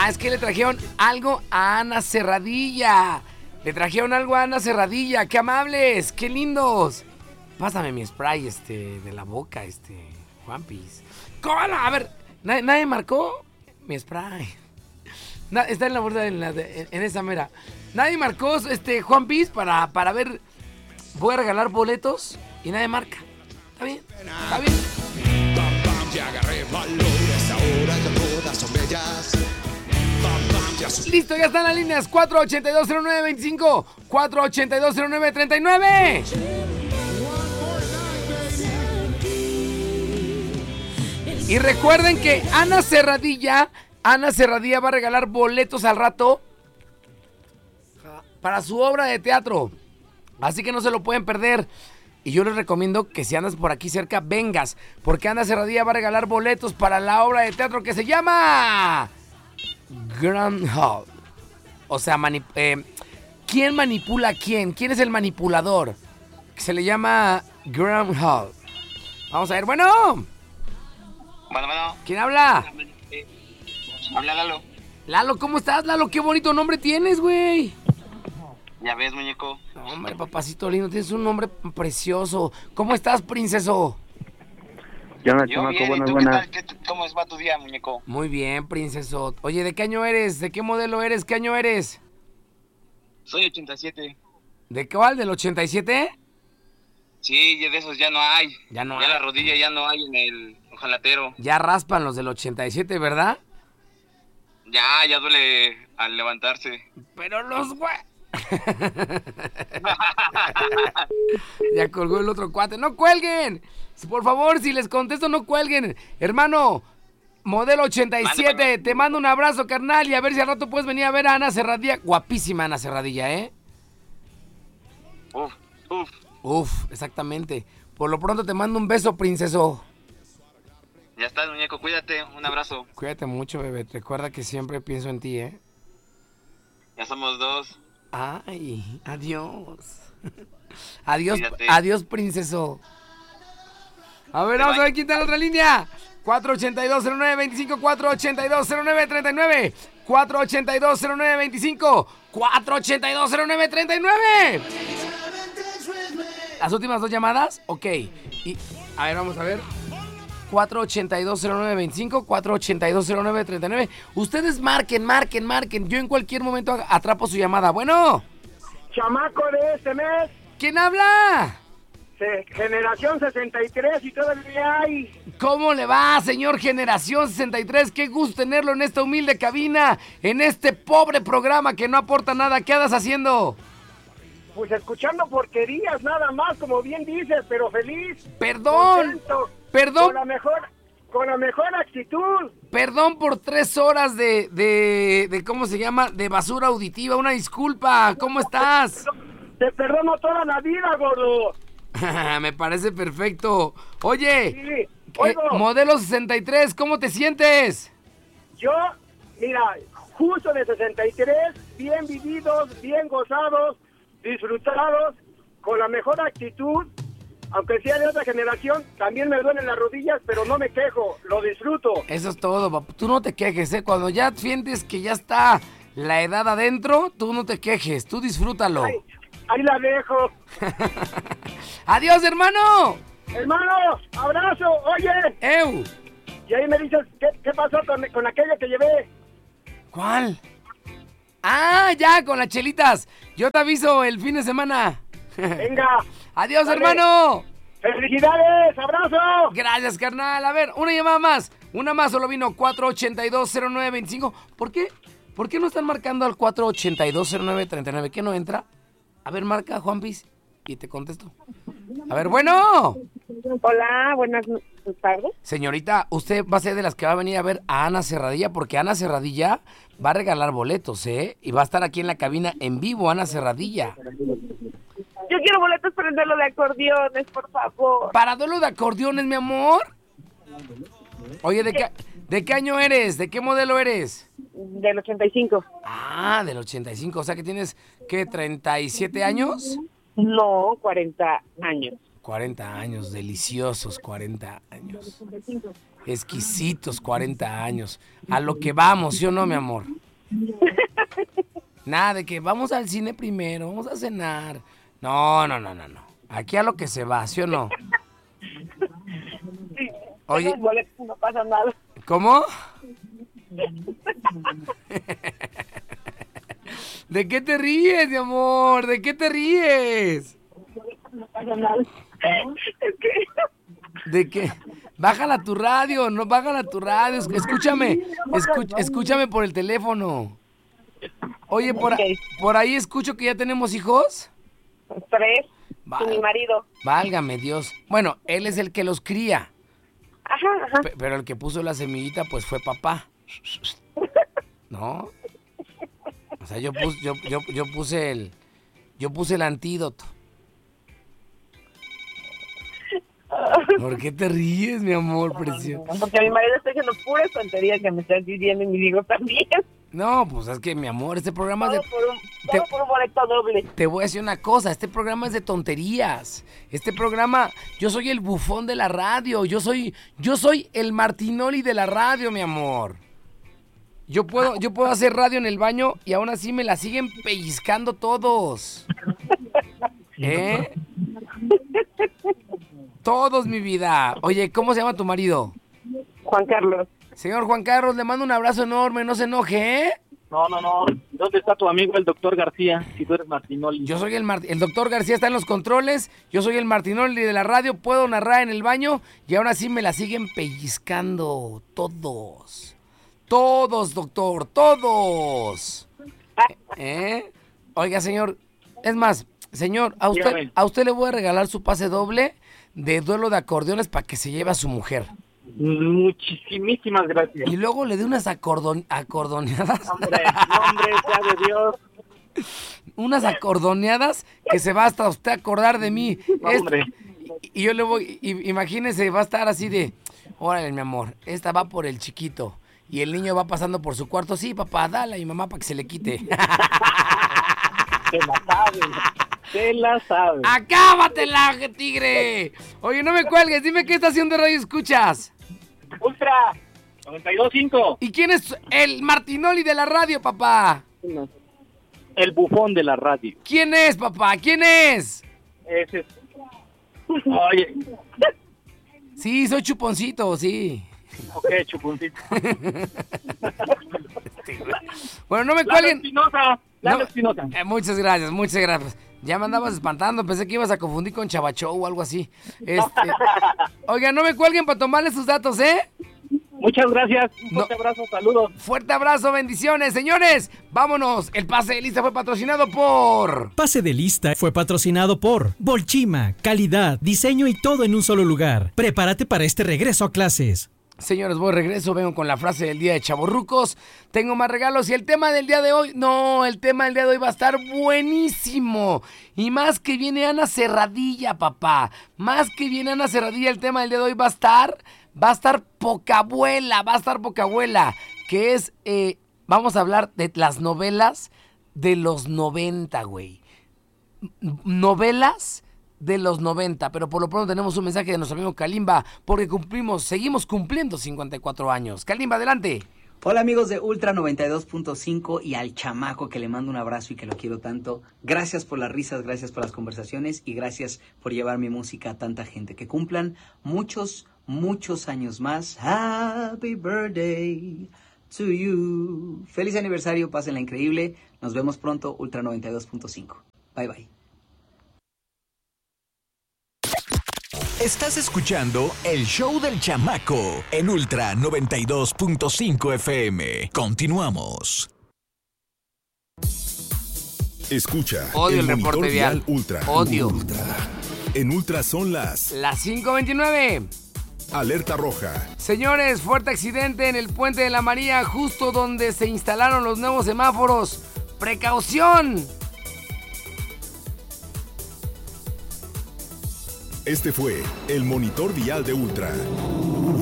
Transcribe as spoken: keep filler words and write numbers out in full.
Ah, es que le trajeron algo a Ana Serradilla. Le trajeron algo a Ana Serradilla. ¡Qué amables! ¡Qué lindos! Pásame mi spray, este, de la boca, este, Juanpis. ¡Cola! A ver, ¿nadie, nadie marcó? Mi spray. Na, está en la borda, en, la de, en, en esa mera. Nadie marcó, este, Juanpis, para, para ver. Voy a regalar boletos y nadie marca. ¿Está bien? ¿Está bien? Ya agarré valores, ahora ya todas son bellas. Listo, ya están las líneas. cuatro ochenta y dos cero nueve veinticinco, cuatro ochenta y dos cero nueve treinta y nueve. Y recuerden que Ana Serradilla, Ana Serradilla va a regalar boletos al rato para su obra de teatro. Así que no se lo pueden perder. Y yo les recomiendo que si andas por aquí cerca, vengas. Porque Ana Serradilla va a regalar boletos para la obra de teatro que se llama Groundhog. O sea, manip- eh, ¿quién manipula a quién? ¿Quién es el manipulador? Que se le llama Groundhog. Vamos a ver, bueno. Bueno, bueno. ¿Quién habla? Eh, habla Lalo. Lalo, ¿cómo estás, Lalo? Qué bonito nombre tienes, güey. Ya ves, muñeco. No, hombre, papacito lindo, tienes un nombre precioso. ¿Cómo estás, princeso? ¿Qué onda, Yo chamaco? bien, ¿y Buenas, tú buenas. qué tal? ¿Qué- ¿Cómo va tu día, muñeco? Muy bien, princeso. Oye, ¿de qué año eres? ¿De qué modelo eres? ¿Qué año eres? Soy ochenta y siete. ¿De cuál? ¿Del ochenta y siete? Sí, ya de esos ya no hay. Ya no Ya hay. la rodilla ya no hay en el ojalatero. Ya raspan los del ochenta y siete, ¿verdad? Ya, ya duele al levantarse. Pero los güey. Ya colgó el otro cuate. ¡No cuelguen! Por favor, si les contesto, no cuelguen. Hermano, modelo ochenta y siete, Mande, mande. te mando un abrazo, carnal. Y a ver si al rato puedes venir a ver a Ana Serradilla. Guapísima Ana Serradilla, ¿eh? Uf, uf. Uf, exactamente. Por lo pronto te mando un beso, princeso. Ya estás, muñeco, cuídate. Un abrazo. Cuídate mucho, bebé. Recuerda que siempre pienso en ti, ¿eh? Ya somos dos. Ay, adiós. Adiós, Cuídate. adiós, princeso. A ver, Bye, vamos a bye. ver quién está en la otra línea. cuatro ochenta y dos cero nueve veinticinco, cuatro ochenta y dos cero nueve treinta y nueve, cuatro ochenta y dos cero nueve veinticinco, cuatro ochenta y dos cero nueve treinta y nueve. Las últimas dos llamadas, ok. Y, a ver, vamos a ver. cuatro ochenta y dos cero nueve veinticinco, cuatro ochenta y dos cero nueve treinta y nueve. Ustedes marquen, marquen, marquen. Yo en cualquier momento ag- atrapo su llamada. Bueno, Chamaco de este mes, ¿quién habla? se- generación sesenta y tres y todavía hay. ¿Cómo le va, señor Generación sesenta y tres? Qué gusto tenerlo en esta humilde cabina, en este pobre programa que no aporta nada. ¿Qué andas haciendo? Pues escuchando porquerías nada más, como bien dices, pero feliz. Perdón, contento, perdón. Con la mejor, con la mejor actitud. Perdón por tres horas de, de, de, ¿cómo se llama? De basura auditiva. Una disculpa. ¿Cómo estás? Te perdono toda la vida, gordo. Me parece perfecto. Oye, Sí, eh, oigo, modelo sesenta y tres, ¿cómo te sientes? yo, mira, justo de sesenta y tres, bien vividos, bien gozados, disfrutados, con la mejor actitud. Aunque sea de otra generación, también me duelen las rodillas, pero no me quejo, lo disfruto. Eso es todo, papá. Tú no te quejes, ¿eh? Cuando ya sientes que ya está la edad adentro, tú no te quejes, tú disfrútalo. Ay, ahí la dejo. ¡Adiós, hermano! Hermano, abrazo, oye. ¡Eu! Y ahí me dices, ¿qué, qué pasó con, con aquella que llevé? ¿Cuál? Ah, ya, con las chelitas. Yo te aviso el fin de semana. Venga. ¡Adiós, Dale. hermano! ¡Felicidades! ¡Abrazo! Gracias, carnal. A ver, una llamada más. Una más, solo vino cuatro ochenta y dos cero nueve veinticinco. ¿Por qué? ¿Por qué no están marcando al cuatro ochenta y dos cero nueve treinta y nueve? ¿Qué no entra? A ver, marca, Juanpis, y te contesto. A ver, bueno. Hola, buenas tardes. Señorita, usted va a ser de las que va a venir a ver a Ana Serradilla, porque Ana Serradilla va a regalar boletos, ¿eh? Y va a estar aquí en la cabina en vivo, Ana Serradilla. Yo quiero boletos para el duelo de acordeones, por favor. ¿Para duelo de acordeones, mi amor? Oye, ¿de qué, ¿de qué año eres? ¿De qué modelo eres? Del ochenta y cinco. Ah, del ochenta y cinco, o sea que tienes, ¿qué, treinta y siete años? No, cuarenta años. cuarenta años, deliciosos cuarenta años. Exquisitos cuarenta años. A lo que vamos, ¿sí o no, mi amor? Nada de que vamos al cine primero, vamos a cenar. No, no, no, no, no. Aquí a lo que se va, ¿sí o no? Sí, Oye. tengo boletos, no pasa nada. ¿Cómo? ¿De qué te ríes, mi amor? ¿De qué te ríes? No pasa nada. Es que... ¿De qué? Bájala tu radio, no, bájala tu radio. es- Escúchame, escu- escúchame por el teléfono. Oye, por, a- Ok. por ahí escucho que ya tenemos hijos. Tres. Va- Y mi marido. Válgame Dios. Bueno, él es el que los cría, Ajá, ajá. pe- pero el que puso la semillita pues fue papá. ¿No? O sea, yo puse, yo, yo, yo puse el, yo puse el antídoto. ¿Por qué te ríes, mi amor precioso? Porque a mi marido está diciendo puras tonterías que me estás diciendo y me digo también. No, pues es que, mi amor, este programa es Todo de... por un, te- todo por un boleto doble. Te voy a decir una cosa, este programa es de tonterías. Este programa, yo soy el bufón de la radio, yo soy, yo soy el Martinoli de la radio, mi amor. Yo puedo, yo puedo hacer radio en el baño y aún así me la siguen pellizcando todos. ¿Eh? Todos, mi vida. Oye, ¿cómo se llama tu marido? Juan Carlos. Señor Juan Carlos, le mando un abrazo enorme, no se enoje, ¿eh? No, no, no. ¿Dónde está tu amigo el doctor García? Si tú eres Martinoli. Yo soy el Marti- el doctor García está en los controles, yo soy el Martinoli de la radio, puedo narrar en el baño y aún así me la siguen pellizcando todos. Todos, doctor, todos. ¿Eh? Oiga, señor, es más, señor, a usted, Dígame. a usted le voy a regalar su pase doble de duelo de acordeones para que se lleve a su mujer. Muchísimas gracias. Y luego le dé unas acordon- acordoneadas. Hombre, hombre, sea de Dios. Unas acordoneadas que se va hasta usted acordar de mí. Es- Hombre. y, y yo le voy, y- imagínese, va a estar así de, órale, mi amor, esta va por el chiquito. Y el niño va pasando por su cuarto, sí, papá, dale a mi mamá para que se le quite. Se la sabe. Se la sabe. ¡Acábatela, tigre! Oye, no me cuelgues, dime qué estación de radio escuchas. Ultra noventa y dos punto cinco. ¿Y quién es el Martinoli de la radio, papá? El bufón de la radio. ¿Quién es, papá? ¿Quién es? Ese es. Oye, Sí, soy chuponcito, sí. ok, chuponcito. Bueno, no me Lalo cuelguen. Espinosa. Lalo No, Espinosa. eh, muchas gracias, muchas gracias. Ya me andabas espantando, pensé que ibas a confundir con Chavachó o algo así. Este, oiga, no me cuelguen para tomarle sus datos, ¿eh? Muchas gracias. Un No. fuerte abrazo. Saludos. Fuerte abrazo, bendiciones, señores. Vámonos. El pase de lista fue patrocinado por... Pase de lista fue patrocinado por Bolchima, calidad, diseño y todo en un solo lugar. Prepárate para este regreso a clases. Señores, voy de regreso, vengo con la frase del día de Chavorrucos. Tengo más regalos y el tema del día de hoy, no, el tema del día de hoy va a estar buenísimo. Y más que viene Ana Serradilla, papá. Más que viene Ana Serradilla, el tema del día de hoy va a estar, va a estar poca abuela, va a estar poca abuela. Que es, eh, vamos a hablar de las novelas de los noventa, güey. N- Novelas de los noventa, pero por lo pronto tenemos un mensaje de nuestro amigo Kalimba, porque cumplimos, seguimos cumpliendo cincuenta y cuatro años. Kalimba, adelante. Hola amigos de Ultra noventa y dos punto cinco y al chamaco que le mando un abrazo y que lo quiero tanto. Gracias por las risas, gracias por las conversaciones y gracias por llevar mi música a tanta gente. Que cumplan muchos, muchos años más. Happy birthday to you. Feliz aniversario, pásenla increíble. Nos vemos pronto, Ultra noventa y dos punto cinco. Bye bye. Estás escuchando el show del chamaco en Ultra noventa y dos punto cinco F M. Continuamos. Escucha Odio el monitor reporte vial. Ultra. Odio. Ultra. En Ultra son las Las cinco veintinueve. alerta roja, Señores, fuerte accidente en el Puente de la María, justo donde se instalaron los nuevos semáforos. ¡Precaución! Este fue el monitor vial de Ultra.